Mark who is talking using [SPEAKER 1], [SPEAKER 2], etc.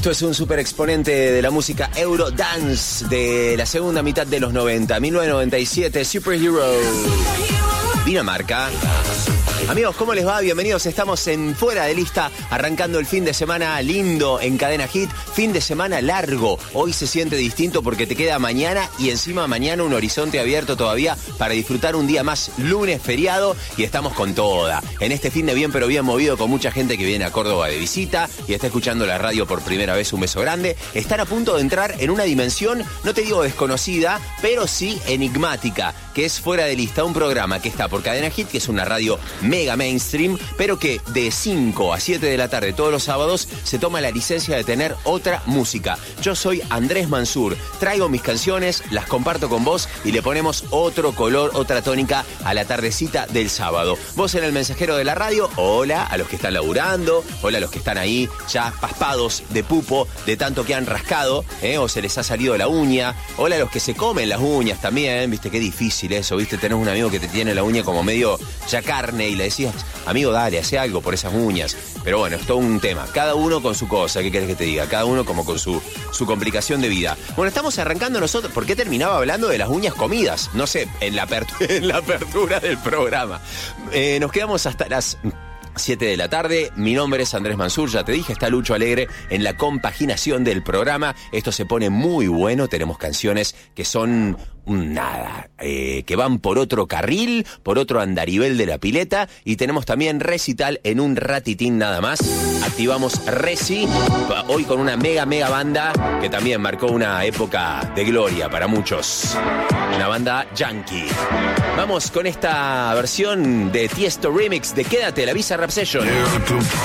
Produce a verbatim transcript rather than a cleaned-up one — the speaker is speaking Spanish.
[SPEAKER 1] Esto es un super exponente de la música Eurodance de la segunda mitad de los noventa, mil novecientos noventa y siete, Superhero, Dinamarca. Amigos, ¿cómo les va? Bienvenidos, estamos en Fuera de Lista, arrancando el fin de semana lindo en Cadena Hit, fin de semana largo. Hoy se siente distinto porque te queda mañana y encima mañana un horizonte abierto todavía para disfrutar un día más, lunes feriado, y estamos con toda. En este fin de bien pero bien movido, con mucha gente que viene a Córdoba de visita y está escuchando la radio por primera vez. Un beso grande. Están a punto de entrar en una dimensión, no te digo desconocida, pero sí enigmática, que es Fuera de Lista, un programa que está por Cadena Hit, que es una radio mega mainstream, pero que de cinco a siete de la tarde todos los sábados se toma la licencia de tener otra música. Yo soy Andrés Mansur, traigo mis canciones, las comparto con vos y le ponemos otro color, otra tónica a la tardecita del sábado. Vos en el mensajero de la radio, hola a los que están laburando, hola a los que están ahí ya paspados de pupo, de tanto que han rascado, ¿eh? O se les ha salido la uña, hola a los que se comen las uñas también, viste, qué difícil eso, viste, tenés un amigo que te tiene la uña como medio ya carne y le decís, amigo, dale, hace algo por esas uñas. Pero bueno, es todo un tema. Cada uno con su cosa, ¿qué querés que te diga? Cada uno como con su, su complicación de vida. Bueno, estamos arrancando nosotros. ¿Por qué terminaba hablando de las uñas comidas? No sé, en la, apertura, en la apertura del programa. Eh, nos quedamos hasta las siete de la tarde. Mi nombre es Andrés Mansur, ya te dije, está Lucho Alegre en la compaginación del programa. Esto se pone muy bueno, tenemos canciones que son nada, eh, que van por otro carril, por otro andarivel de la pileta, y tenemos también recital en un ratitín nada más. Activamos Reci, hoy con una mega mega banda que también marcó una época de gloria para muchos, una banda yankee. Vamos con esta versión de Tiesto Remix de Quédate, la Visa Rap Session.